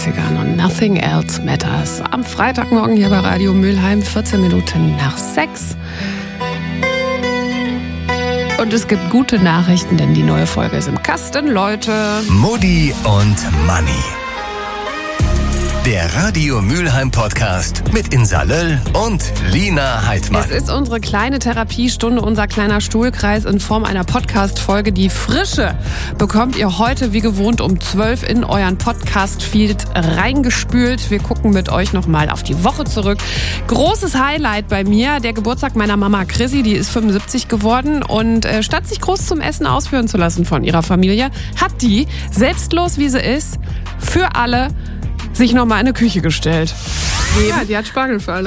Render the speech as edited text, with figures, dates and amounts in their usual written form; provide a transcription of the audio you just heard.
80ern und Nothing Else Matters. Am Freitagmorgen hier bei Radio Mülheim, 14 Minuten nach 6. Und es gibt gute Nachrichten, denn die neue Folge ist im Kasten, Leute. Mutti und Manni. Der Radio Mülheim Podcast mit Insa Löll und Lina Heidmann. Es ist unsere kleine Therapiestunde, unser kleiner Stuhlkreis in Form einer Podcast-Folge. Die Frische bekommt ihr heute wie gewohnt um 12 in euren Podcast-Feed reingespült. Wir gucken mit euch nochmal auf die Woche zurück. Großes Highlight bei mir, der Geburtstag meiner Mama Chrissy, die ist 75 geworden. Und statt sich groß zum Essen ausführen zu lassen von ihrer Familie, hat die, selbstlos wie sie ist, für alle sich nochmal in eine Küche gestellt. Ja, die hat Spargel für alle